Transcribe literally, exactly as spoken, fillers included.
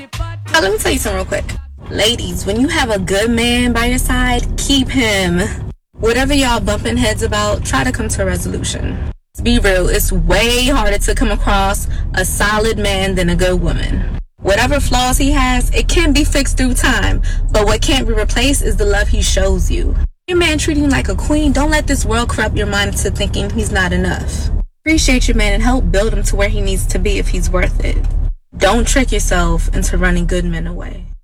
Now, let me tell you something real quick. Ladies, when you have a good man by your side, keep him. Whatever y'all bumping heads about, try to come to a resolution. Let's be real, it's way harder to come across a solid man than a good woman. Whatever flaws he has, it can be fixed through time, but what can't be replaced is the love he shows you. Your man treating you like a queen, don't let this world corrupt your mind into thinking he's not enough. Appreciate your man and help build him to where he needs to be if he's worth it. Don't trick yourself into running good men away.